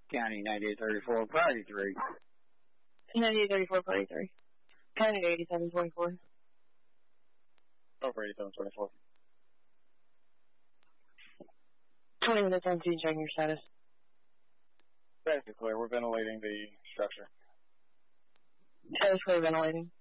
County 9834, Priority 3. 9834, Priority 3. County 8724. Over 8724. 20 minutes on scene, checking your status. Basically clear. We're ventilating the structure. Status clear, ventilating.